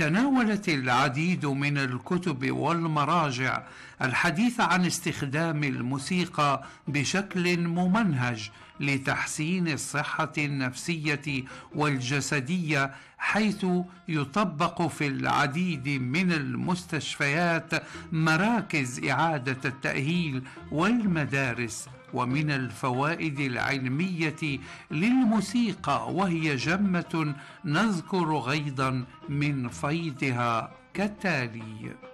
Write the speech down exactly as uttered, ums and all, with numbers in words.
تناولت العديد من الكتب والمراجع الحديث عن استخدام الموسيقى بشكل ممنهج لتحسين الصحة النفسية والجسدية، حيث يطبق في العديد من المستشفيات، مراكز إعادة التأهيل والمدارس. ومن الفوائد العلمية للموسيقى وهي جمة نذكر غيضا من فيضها كالتالي: